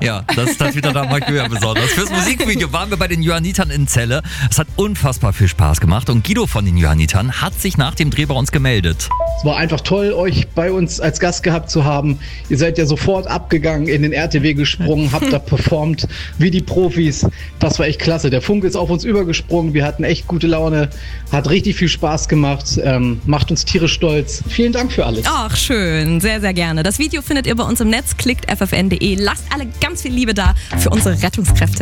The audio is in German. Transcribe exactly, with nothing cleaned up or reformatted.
Ja, das tat wieder da Marc Böhr besonders. Fürs Musikvideo waren wir bei den Johannitern in Celle. Es hat unfassbar viel Spaß gemacht und Guido von den Johannitern hat sich nach dem Dreh bei uns gemeldet. Es war einfach toll, euch bei uns als Gast gehabt zu haben. Ihr seid ja sofort abgegangen, in den R T W gesprungen, habt da performt wie die Profis. Das war echt klasse. Der Funk ist auf uns übergesprungen. Wir hatten echt gute Laune. Hat richtig viel Spaß gemacht. Ähm, macht uns tierisch stolz. Vielen Dank für alles. Ach, schön. Sehr, sehr gerne. Das Video findet ihr bei uns im Netz. Klickt f f n punkt d e. Lasst alle ganz viel Liebe da für unsere Rettungskräfte.